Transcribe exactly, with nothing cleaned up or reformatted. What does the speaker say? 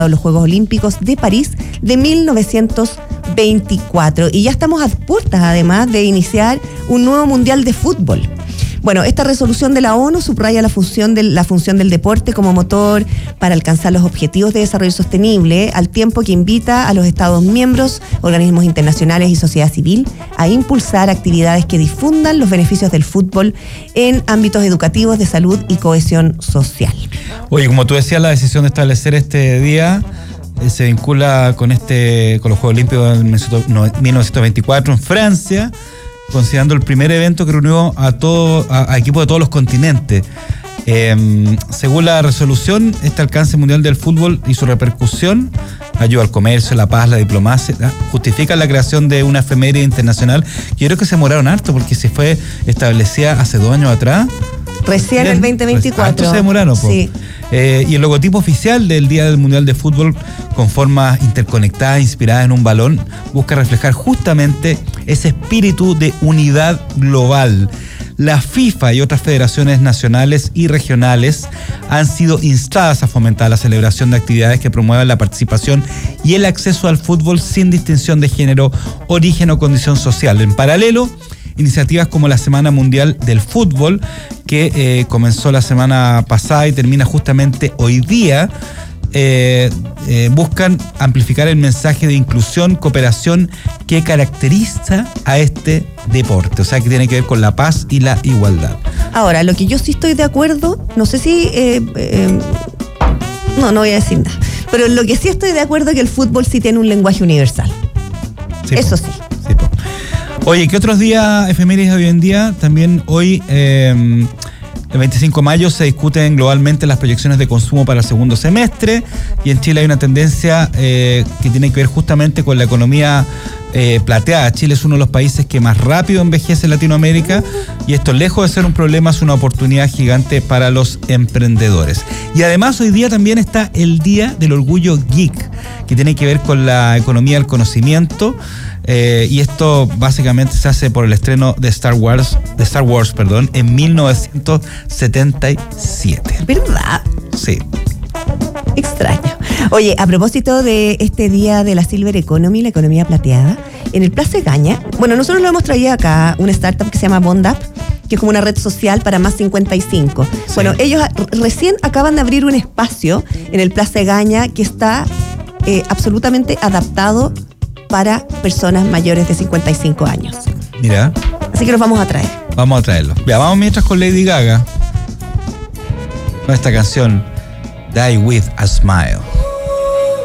los Juegos Olímpicos de París de mil novecientos veinticuatro. Y ya estamos a puertas, además, de iniciar un nuevo Mundial de Fútbol. Bueno, esta resolución de la ONU subraya la función, de, la función del deporte como motor para alcanzar los objetivos de desarrollo sostenible, al tiempo que invita a los Estados miembros, organismos internacionales y sociedad civil a impulsar actividades que difundan los beneficios del fútbol en ámbitos educativos, de salud y cohesión social. Oye, como tú decías, la decisión de establecer este día eh, se vincula con, este, con los Juegos Olímpicos de mil novecientos veinticuatro en Francia, considerando el primer evento que reunió a, todo, a, a equipos de todos los continentes. Eh, según la resolución, este alcance mundial del fútbol y su repercusión ayuda al comercio, la paz, la diplomacia, justifica la creación de una efeméride internacional. Yo creo que se demoraron harto porque se fue establecida hace dos años atrás. Recién en el veinte veinticuatro. Harto se demoraron, po. Sí. Eh, y el logotipo oficial del Día del Mundial de Fútbol, con formas interconectadas, inspiradas en un balón, busca reflejar justamente ese espíritu de unidad global. La FIFA y otras federaciones nacionales y regionales han sido instadas a fomentar la celebración de actividades que promuevan la participación y el acceso al fútbol sin distinción de género, origen o condición social. En paralelo, iniciativas como la Semana Mundial del Fútbol, que eh, comenzó la semana pasada y termina justamente hoy día, eh, eh, buscan amplificar el mensaje de inclusión, cooperación que caracteriza a este deporte, o sea, que tiene que ver con la paz y la igualdad. Ahora, lo que yo sí estoy de acuerdo, no sé si... Eh, eh, no, no voy a decir nada, pero lo que sí estoy de acuerdo es que el fútbol sí tiene un lenguaje universal. Sí, Eso po. sí. sí po. Oye, ¿qué otros días efemérides hoy en día? También hoy, eh, el veinticinco de mayo, se discuten globalmente las proyecciones de consumo para el segundo semestre, y en Chile hay una tendencia eh, que tiene que ver justamente con la economía eh, plateada. Chile es uno de los países que más rápido envejece en Latinoamérica, y esto, lejos de ser un problema, es una oportunidad gigante para los emprendedores. Y además hoy día también está el Día del Orgullo Geek, que tiene que ver con la economía del conocimiento. Eh, y esto básicamente se hace por el estreno de Star Wars, de Star Wars, perdón, en mil novecientos setenta y siete. ¿Verdad? Sí. Extraño. Oye, a propósito de este día de la Silver Economy, la economía plateada, en el Plaza Egaña, bueno, nosotros lo hemos traído acá, una startup que se llama BondUp, que es como una red social para más cincuenta y cinco. Sí. Bueno, ellos recién acaban de abrir un espacio en el Plaza Egaña que está eh, absolutamente adaptado para personas mayores de cincuenta y cinco años. Mira. Así que los vamos a traer. Vamos a traerlos. Vea, vamos mientras con Lady Gaga, con esta canción, Die With a Smile.